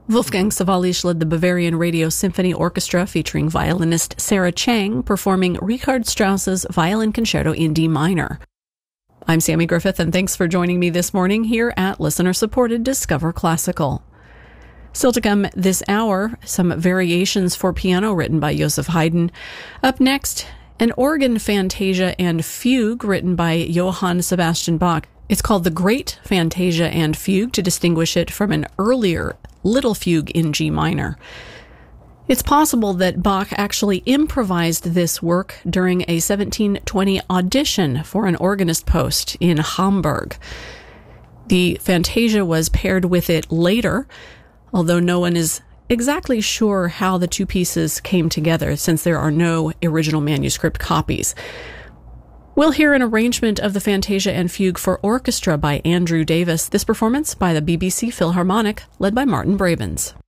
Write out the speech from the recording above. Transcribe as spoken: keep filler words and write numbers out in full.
Wolfgang Sawallisch led the Bavarian Radio Symphony Orchestra featuring violinist Sarah Chang performing Richard Strauss's Violin Concerto in D minor. I'm Sammy Griffith, and thanks for joining me this morning here at listener-supported Discover Classical. Still to come this hour, some variations for piano written by Joseph Haydn. Up next, an organ fantasia and fugue written by Johann Sebastian Bach. It's called the Great Fantasia and Fugue to distinguish it from an earlier Little Fugue in G minor. It's possible that Bach actually improvised this work during a seventeen twenty audition for an organist post in Hamburg. The fantasia was paired with it later, although no one is exactly sure how the two pieces came together since there are no original manuscript copies. We'll hear an arrangement of the Fantasia and Fugue for orchestra by Andrew Davis, this performance by the B B C Philharmonic, led by Martin Brabens.